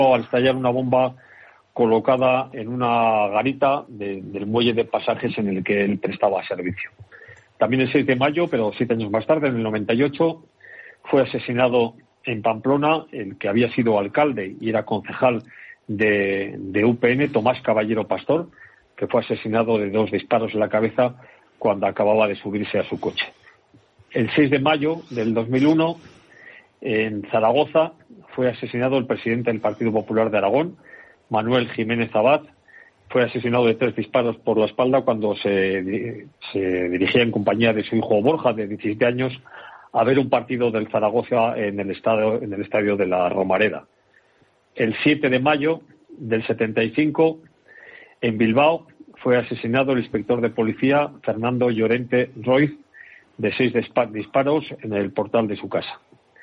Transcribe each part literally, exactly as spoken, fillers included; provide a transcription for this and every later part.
al estallar una bomba colocada en una garita de, del muelle de pasajes en el que él prestaba servicio. También el seis de mayo, pero siete años más tarde, en el noventa y ocho, fue asesinado en Pamplona el que había sido alcalde y era concejal de, de U P N, Tomás Caballero Pastor, que fue asesinado de dos disparos en la cabeza cuando acababa de subirse a su coche. El seis de mayo del dos mil uno, en Zaragoza, fue asesinado el presidente del Partido Popular de Aragón, Manuel Jiménez Abad. Fue asesinado de tres disparos por la espalda cuando se, se dirigía en compañía de su hijo Borja, de diecisiete años, a ver un partido del Zaragoza en el estadio, en el estadio de la Romareda. El siete de mayo del setenta y cinco, en Bilbao, fue asesinado el inspector de policía Fernando Llorente Roiz, de seis disparos en el portal de su casa.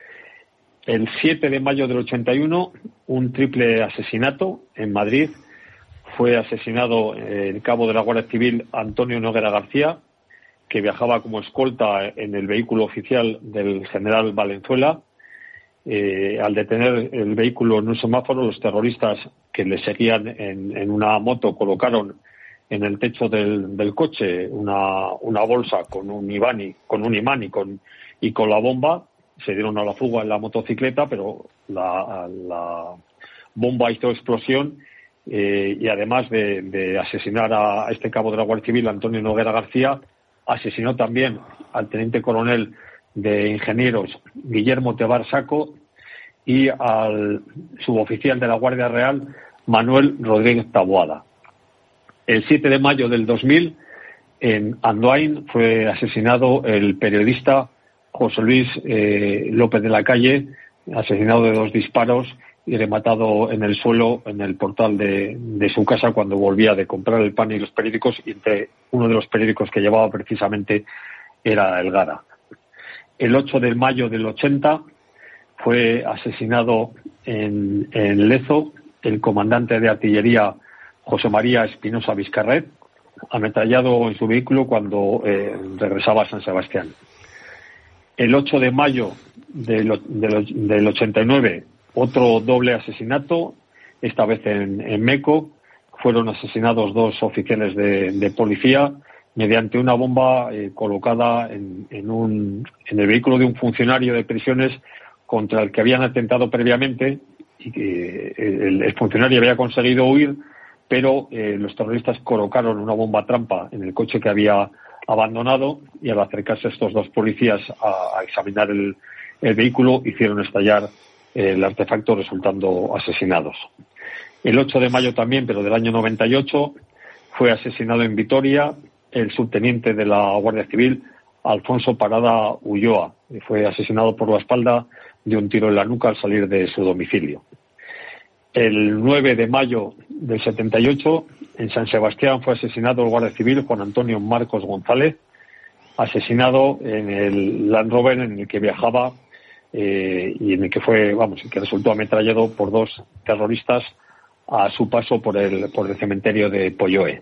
El siete de mayo del ochenta y uno, un triple asesinato en Madrid. Fue asesinado el cabo de la Guardia Civil Antonio Noguera García, que viajaba como escolta en el vehículo oficial del general Valenzuela. Eh, al detener el vehículo en un semáforo, los terroristas que le seguían en, en una moto colocaron en el techo del, del coche una, una bolsa con un imán y con un imán y con, y con la bomba. Se dieron a la fuga en la motocicleta, pero la, la bomba hizo explosión. Eh, y además de, de asesinar a este cabo de la Guardia Civil, Antonio Noguera García, asesinó también al teniente coronel de ingenieros Guillermo Tebar Saco y al suboficial de la Guardia Real Manuel Rodríguez Taboada. El siete de mayo del dos mil, en Andoain, fue asesinado el periodista José Luis eh, López de la Calle, asesinado de dos disparos y rematado en el suelo en el portal de, de su casa cuando volvía de comprar el pan y los periódicos, y entre uno de los periódicos que llevaba precisamente era el Gara. El ocho de mayo del ochenta fue asesinado en, en Lezo el comandante de artillería José María Espinosa Vizcarret, ametrallado en su vehículo cuando eh, regresaba a San Sebastián. El ocho de mayo del, del, del ochenta y nueve, otro doble asesinato, esta vez en, en Meco. Fueron asesinados dos oficiales de, de policía mediante una bomba eh, colocada en, en, un, en el vehículo de un funcionario de prisiones contra el que habían atentado previamente, y que el, el funcionario había conseguido huir, pero eh, los terroristas colocaron una bomba trampa en el coche que había abandonado, y al acercarse estos dos policías a, a examinar el, el vehículo, hicieron estallar el artefacto, resultando asesinados. El ocho de mayo también, pero del año noventa y ocho, fue asesinado en Vitoria el subteniente de la Guardia Civil Alfonso Parada Ulloa, y fue asesinado por la espalda de un tiro en la nuca al salir de su domicilio. El nueve de mayo del setenta y ocho, en San Sebastián, fue asesinado el Guardia Civil Juan Antonio Marcos González, asesinado en el Land Rover en el que viajaba eh, y en el que fue, vamos, que resultó ametrallado por dos terroristas a su paso por el, por el cementerio de Polloe.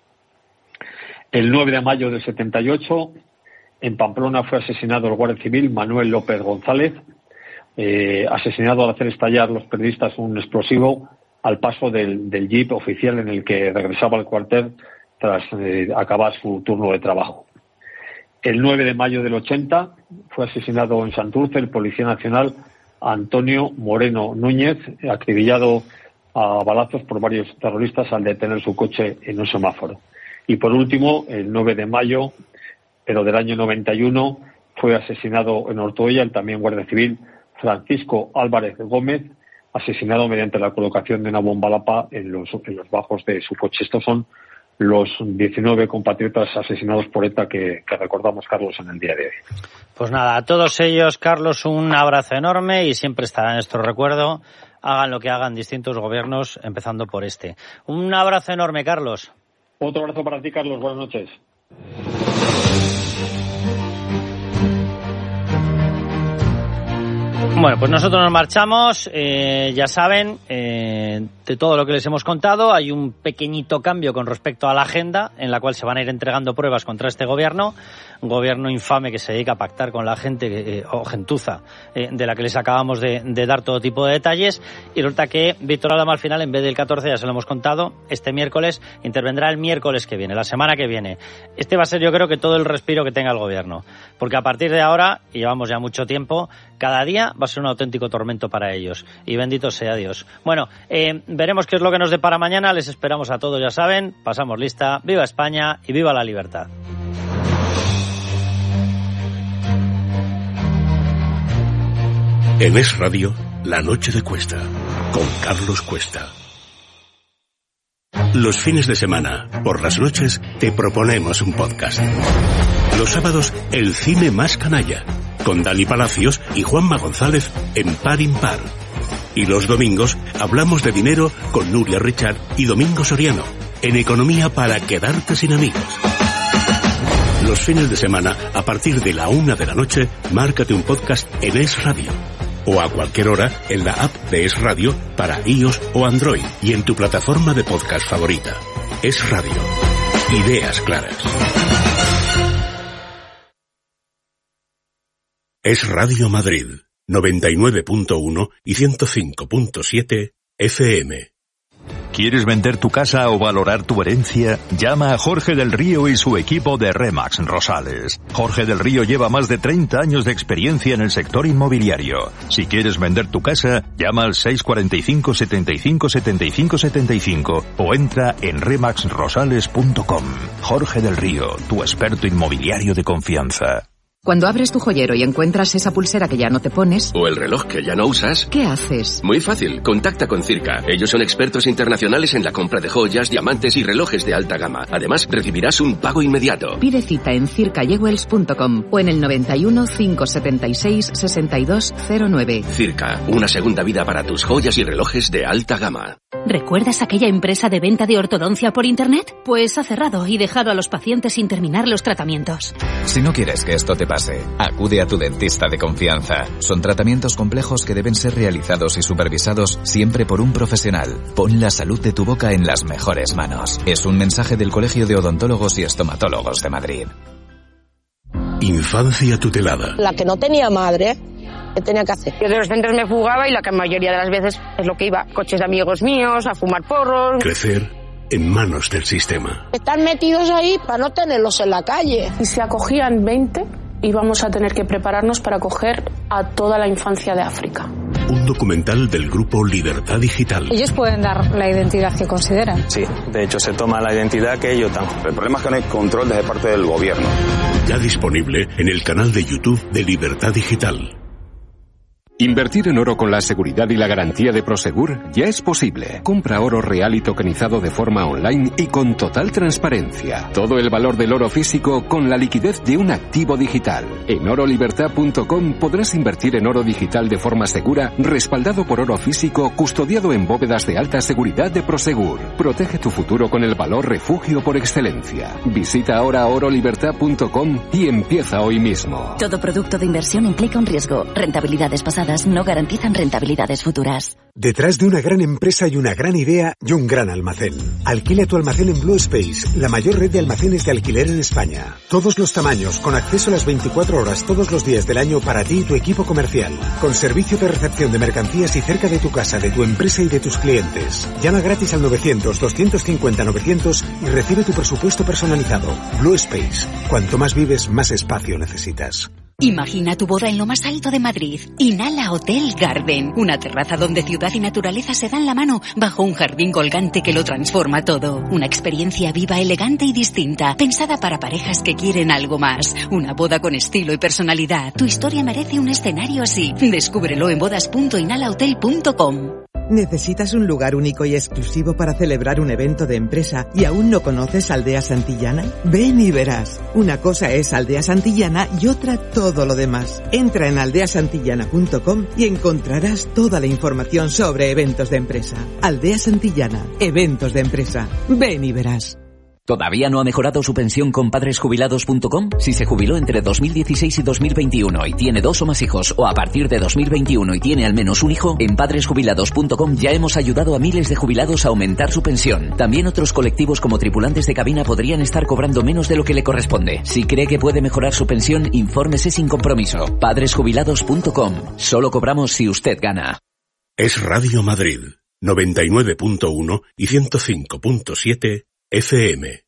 El nueve de mayo del setenta y ocho, en Pamplona, fue asesinado el Guardia Civil Manuel López González, eh, asesinado al hacer estallar los periodistas un explosivo al paso del, del jeep oficial en el que regresaba al cuartel tras eh, acabar su turno de trabajo. El nueve de mayo del ochenta fue asesinado en Santurce el Policía Nacional Antonio Moreno Núñez, acribillado a balazos por varios terroristas al detener su coche en un semáforo. Y por último, el nueve de mayo, pero del año noventa y uno, fue asesinado en Ortuella el también Guardia Civil Francisco Álvarez Gómez, asesinado mediante la colocación de una bomba lapa en los, en los bajos de su coche. Estos son los diecinueve compatriotas asesinados por ETA que, que recordamos, Carlos, en el día de hoy. Pues nada, a todos ellos, Carlos, un abrazo enorme y siempre estará en nuestro recuerdo. Hagan lo que hagan distintos gobiernos, empezando por este. Un abrazo enorme, Carlos. Otro abrazo para ti, Carlos. Buenas noches. Bueno, pues nosotros nos marchamos, eh, ya saben, eh, de todo lo que les hemos contado, hay un pequeñito cambio con respecto a la agenda en la cual se van a ir entregando pruebas contra este gobierno, un gobierno infame que se dedica a pactar con la gente, eh, o gentuza, eh, de la que les acabamos de, de dar todo tipo de detalles, y resulta que Víctor Aldama al final, en vez del catorce, ya se lo hemos contado, este miércoles, intervendrá el miércoles que viene, la semana que viene. Este va a ser, yo creo, que todo el respiro que tenga el gobierno, porque a partir de ahora, y llevamos ya mucho tiempo, cada día va a ser un auténtico tormento para ellos, y bendito sea Dios. Bueno, eh, veremos qué es lo que nos depara mañana, les esperamos a todos, ya saben, pasamos lista, viva España y viva la libertad. En Es Radio, La Noche de Cuesta, con Carlos Cuesta. Los fines de semana, por las noches, te proponemos un podcast. Los sábados, el cine más canalla, con Dani Palacios y Juanma González en Par Impar. Y los domingos, hablamos de dinero con Nuria Richard y Domingo Soriano, en Economía para quedarte sin amigos. Los fines de semana, a partir de la una de la noche, márcate un podcast en Es Radio. O a cualquier hora en la app de Es Radio para iOS o Android y en tu plataforma de podcast favorita. Es Radio. Ideas claras. Es Radio Madrid, noventa y nueve punto uno y ciento cinco punto siete F M. ¿Quieres vender tu casa o valorar tu herencia? Llama a Jorge del Río y su equipo de Remax Rosales. Jorge del Río lleva más de treinta años de experiencia en el sector inmobiliario. Si quieres vender tu casa, llama al seis cuatro cinco, setenta y cinco, setenta y cinco, setenta y cinco o entra en remax rosales punto com. Jorge del Río, tu experto inmobiliario de confianza. Cuando abres tu joyero y encuentras esa pulsera que ya no te pones... O el reloj que ya no usas... ¿Qué haces? Muy fácil, contacta con Circa. Ellos son expertos internacionales en la compra de joyas, diamantes y relojes de alta gama. Además, recibirás un pago inmediato. Pide cita en circa jewels punto com o en el noventa y uno, cinco setenta y seis, sesenta y dos cero nueve. Circa, una segunda vida para tus joyas y relojes de alta gama. ¿Recuerdas aquella empresa de venta de ortodoncia por internet? Pues ha cerrado y dejado a los pacientes sin terminar los tratamientos. Si no quieres que esto te pase, acude a tu dentista de confianza. Son tratamientos complejos que deben ser realizados y supervisados siempre por un profesional. Pon la salud de tu boca en las mejores manos. Es un mensaje del Colegio de Odontólogos y Estomatólogos de Madrid. Infancia tutelada. La que no tenía madre, ¿qué tenía que hacer? Yo de los centros me fugaba y la que mayoría de las veces es lo que iba. Coches de amigos míos, a fumar porros. Crecer en manos del sistema. Están metidos ahí para no tenerlos en la calle. Y si acogían veinte, íbamos a tener que prepararnos para acoger a toda la infancia de África. Un documental del grupo Libertad Digital. Ellos pueden dar la identidad que consideran. Sí, de hecho se toma la identidad que ellos dan. El problema es que no hay control desde parte del gobierno. Ya disponible en el canal de YouTube de Libertad Digital. Invertir en oro con la seguridad y la garantía de Prosegur ya es posible. Compra oro real y tokenizado de forma online y con total transparencia. Todo el valor del oro físico con la liquidez de un activo digital. En oro libertad punto com podrás invertir en oro digital de forma segura, respaldado por oro físico, custodiado en bóvedas de alta seguridad de Prosegur. Protege tu futuro con el valor refugio por excelencia. Visita ahora oro libertad punto com y empieza hoy mismo. Todo producto de inversión implica un riesgo. Rentabilidades pasadas no garantizan rentabilidades futuras. Detrás de una gran empresa hay una gran idea y un gran almacén. Alquila tu almacén en Blue Space, la mayor red de almacenes de alquiler en España. Todos los tamaños, con acceso a las veinticuatro horas todos los días del año para ti y tu equipo comercial. Con servicio de recepción de mercancías y cerca de tu casa, de tu empresa y de tus clientes. Llama gratis al novecientos, doscientos cincuenta, novecientos y recibe tu presupuesto personalizado. Blue Space. Cuanto más vives, más espacio necesitas. Imagina tu boda en lo más alto de Madrid. Inhala Hotel Garden. Una terraza donde ciudad y naturaleza se dan la mano bajo un jardín colgante que lo transforma todo. Una experiencia viva, elegante y distinta. Pensada para parejas que quieren algo más. Una boda con estilo y personalidad. Tu historia merece un escenario así. Descúbrelo en bodas punto inhala hotel punto com. ¿Necesitas un lugar único y exclusivo para celebrar un evento de empresa y aún no conoces Aldea Santillana? Ven y verás. Una cosa es Aldea Santillana y otra todo lo demás. Entra en aldea santillana punto com y encontrarás toda la información sobre eventos de empresa. Aldea Santillana, eventos de empresa. Ven y verás. ¿Todavía no ha mejorado su pensión con padres jubilados punto com? Si se jubiló entre dos mil dieciséis y dos mil veintiuno y tiene dos o más hijos, o a partir de dos mil veintiuno y tiene al menos un hijo, en padres jubilados punto com ya hemos ayudado a miles de jubilados a aumentar su pensión. También otros colectivos como tripulantes de cabina podrían estar cobrando menos de lo que le corresponde. Si cree que puede mejorar su pensión, infórmese sin compromiso. padres jubilados punto com. Solo cobramos si usted gana. Es Radio Madrid, noventa y nueve punto uno y ciento cinco punto siete F M.